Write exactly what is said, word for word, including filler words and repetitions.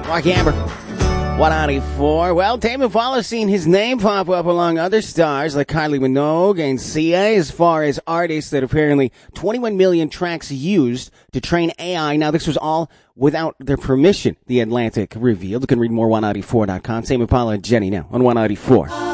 Mark Amber, one ninety-four. Well, Tame Impala's seen his name pop up along other stars like Kylie Minogue and Sia as far as artists that apparently twenty-one million tracks used to train A I. Now, this was all without their permission, The Atlantic revealed. You can read more one ninety-four dot com. Tame Impala and Jenny now on one ninety-four.